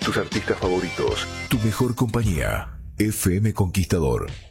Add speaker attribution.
Speaker 1: tus artistas favoritos. Tu mejor compañía. FM Conquistador.